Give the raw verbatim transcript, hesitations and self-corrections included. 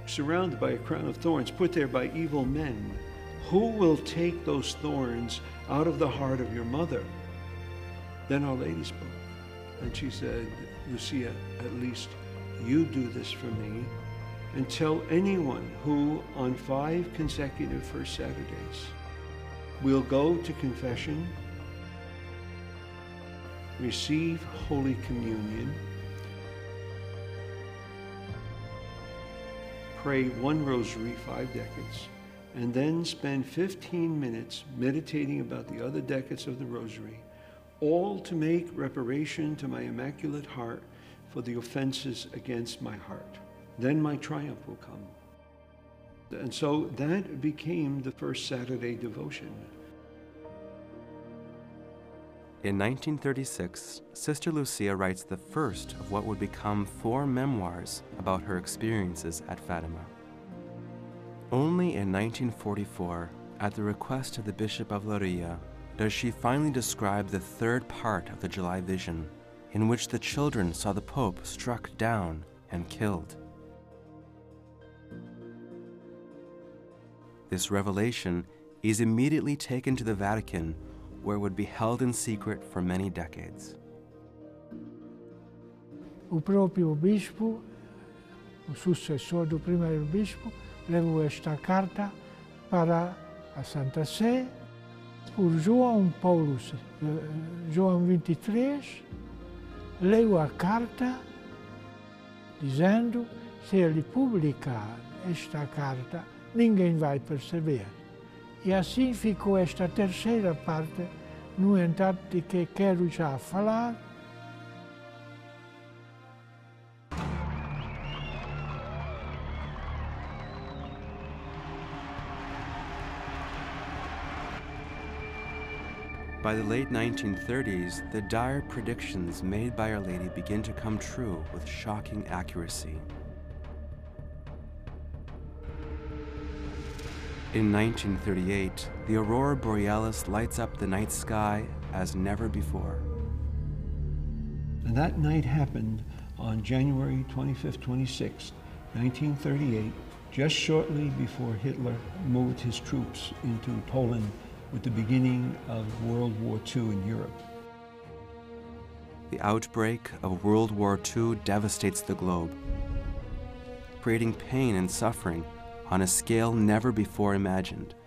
surrounded by a crown of thorns, put there by evil men. Who will take those thorns out of the heart of your mother? Then Our Lady spoke, and she said, Lucia, at least you do this for me, and tell anyone who on five consecutive First Saturdays will go to confession, receive Holy Communion, pray one rosary five decades, and then spend fifteen minutes meditating about the other decades of the rosary, all to make reparation to my Immaculate Heart for the offenses against my heart. Then my triumph will come. And so that became the First Saturday devotion. In nineteen thirty-six, Sister Lucia writes the first of what would become four memoirs about her experiences at Fatima. Only in nineteen forty-four, at the request of the Bishop of Loria, does she finally describe the third part of the July vision, in which the children saw the Pope struck down and killed. This revelation is immediately taken to the Vatican, where it would be held in secret for many decades. O próprio bispo, o sucessor do primeiro bispo, levou esta carta para a Santa Sé por João Paulo, João vinte e três, leu a carta dizendo: se ele publicar esta carta, ninguém vai perceber. E assim ficou esta terceira parte, no entanto, de que quero já falar. By the late nineteen thirties, the dire predictions made by Our Lady begin to come true with shocking accuracy. In nineteen thirty-eight, the aurora borealis lights up the night sky as never before. And that night happened on January twenty-fifth, twenty-sixth, nineteen thirty-eight, just shortly before Hitler moved his troops into Poland with the beginning of World War Two in Europe. The outbreak of World War Two devastates the globe, creating pain and suffering on a scale never before imagined.